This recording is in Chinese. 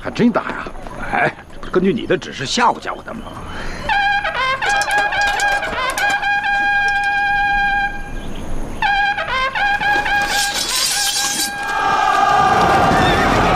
还真大呀！哎，根据你的指示吓唬吓唬他们。